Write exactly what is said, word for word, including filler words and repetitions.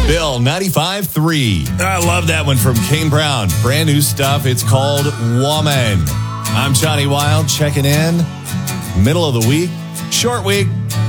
Bill, ninety-five three. I love that one from Kane Brown. Brand new stuff. It's called Woman. I'm Johnny Wild checking in. Middle of the week. Short week.